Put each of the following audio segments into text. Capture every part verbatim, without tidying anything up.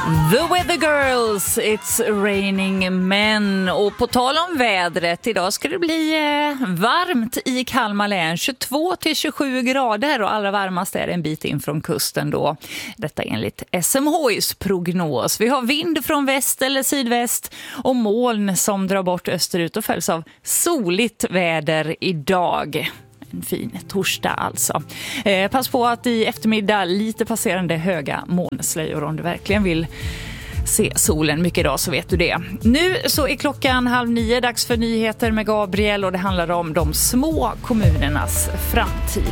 The Weather Girls, It's Raining Men. Och på tal om vädret, idag ska det bli eh, varmt i Kalmar län. tjugotvå till tjugosju grader och allra varmast är det en bit in från kusten då. Detta enligt S M H I:s prognos. Vi har vind från väst eller sydväst och moln som drar bort österut och följs av soligt väder idag. En fin torsdag alltså. Eh, pass på att i eftermiddag lite passerande höga molnslöjor om du verkligen vill se solen mycket idag, så vet du det. Nu så är klockan halv nio, dags för nyheter med Gabriel, och det handlar om de små kommunernas framtid.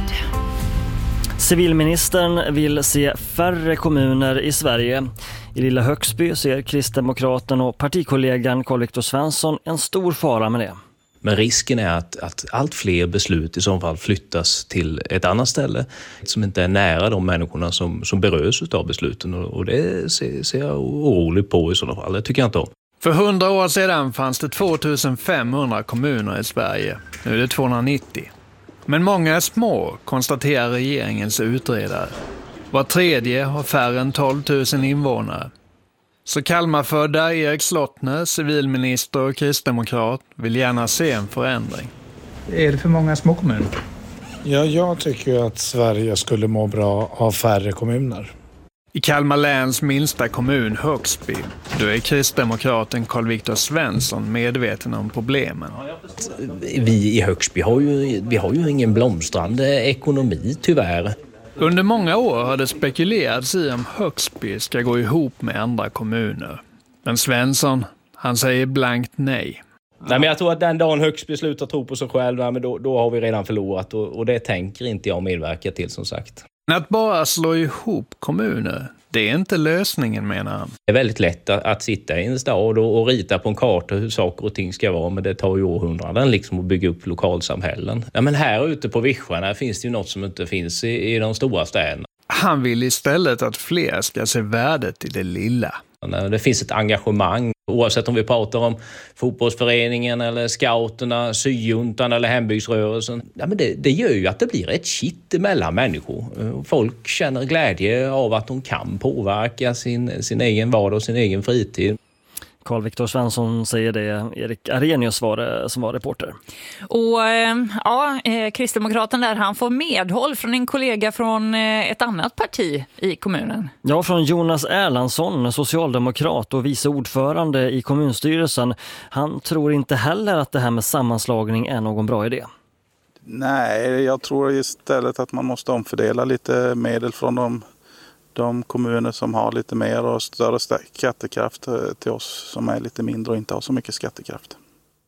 Civilministern vill se färre kommuner i Sverige. I Lilla Högsby ser kristdemokraten och partikollegan Carl-Viktor Svensson en stor fara med det. Men risken är att, att allt fler beslut i så fall flyttas till ett annat ställe som inte är nära de människorna som, som berörs av besluten. Och, och det ser, ser jag oroligt på i sådana fall. Det tycker jag inte om. För hundra år sedan fanns det tvåtusenfemhundra kommuner i Sverige. Nu är det tvåhundranittio. Men många är små, konstaterar regeringens utredare. Var tredje har färre än tolv tusen invånare. Så Kalmarfödda Erik Slottner, civilminister och kristdemokrat, vill gärna se en förändring. Är det för många små kommuner? Ja, jag tycker att Sverige skulle må bra av färre kommuner. I Kalmar läns minsta kommun, Högsby, då är kristdemokraten Carl-Viktor Svensson medveten om problemen. Vi i Högsby har ju, vi har ju ingen blomstrande ekonomi tyvärr. Under många år har det spekulerats i om Högsby ska gå ihop med andra kommuner. Men Svensson, han säger blankt nej. Nej, men jag tror att den dagen Högsby slutar tro på sig själv, men då, då har vi redan förlorat, och, och det tänker inte jag medverka till, som sagt. Att bara slå ihop kommuner, det är inte lösningen, menar han. Det är väldigt lätt att, att sitta i en stad och, och rita på en karta hur saker och ting ska vara, men det tar ju århundraden liksom att bygga upp lokalsamhällen. Ja, men här ute på vischarna finns det ju något som inte finns i, i de stora städerna. Han vill istället att fler ska se värdet i det lilla. Det finns ett engagemang, oavsett om vi pratar om fotbollsföreningen eller scouterna, syjuntan eller hembygdsrörelsen. Ja, men det, det gör ju att det blir ett kitt mellan människor. Folk känner glädje av att de kan påverka sin, sin egen vardag och sin egen fritid. Carl-Viktor Svensson säger det. Erik Arrhenius var det, som var reporter. Och ja, kristdemokraten där, han får medhåll från en kollega från ett annat parti i kommunen. Ja, från Jonas Erlandsson, socialdemokrat och vice ordförande i kommunstyrelsen. Han tror inte heller att det här med sammanslagning är någon bra idé. Nej, jag tror istället att man måste omfördela lite medel från de de kommuner som har lite mer och större skattekraft till oss som är lite mindre och inte har så mycket skattekraft.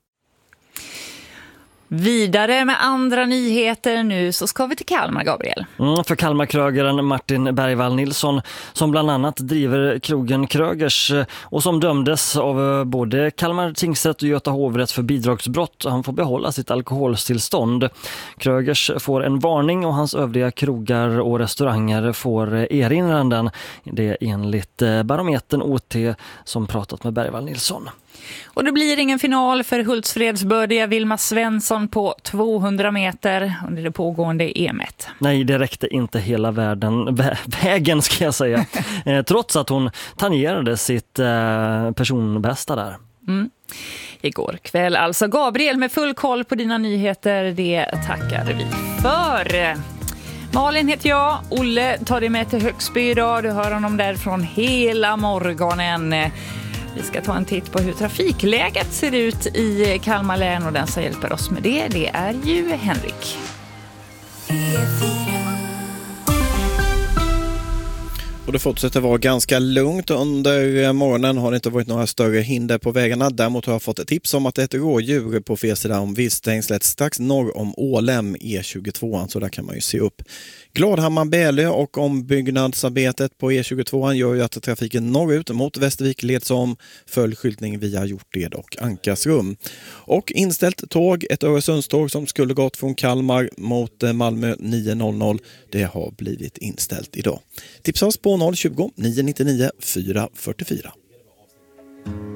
Vidare med andra nyheter nu så ska vi till Kalmar, Gabriel. Mm, för Kalmarkrögaren Martin Bergvall Nilsson, som bland annat driver krogen Krögers och som dömdes av både Kalmar tingsrätt och Göta hovrätt för bidragsbrott. Han får behålla sitt alkoholstillstånd. Krögers får en varning och hans övriga krogar och restauranger får erinranden. Det är enligt Barometern O T som pratat med Bergvall Nilsson. Och det blir ingen final för Hultsfredsbördiga Vilma Svensson på tvåhundra meter under det pågående E M-et. Nej, det räckte inte hela världen, vä- vägen ska jag säga. eh, trots att hon tangerade sitt eh, personbästa där. Mm. Igår kväll alltså. Gabriel, med full koll på dina nyheter, det tackar vi för. Malin heter jag. Olle tar dig med till Högsby idag. Du hör honom därifrån hela morgonen. Vi ska ta en titt på hur trafikläget ser ut i Kalmar län, och den som hjälper oss med det, det är ju Henrik. Och det fortsätter vara ganska lugnt. Under morgonen har det inte varit några större hinder på vägarna. Däremot har jag fått ett tips om att ett rådjur på fel sida om Vilstängslet strax norr om Ålem E tjugotvå. Så där kan man ju se upp. Gladhammar-Bälö och ombyggnadsarbetet på E tjugotvå gör ju att trafiken norrut mot Västervik leds om. Följ skyltning via Hjorted och Ankarsrum. Och inställt tåg, ett Öresundståg som skulle gått från Kalmar mot Malmö nio noll noll. Det har blivit inställt idag. Tipsa oss på noll tjugo, nio nio nio, fyra fyra fyra.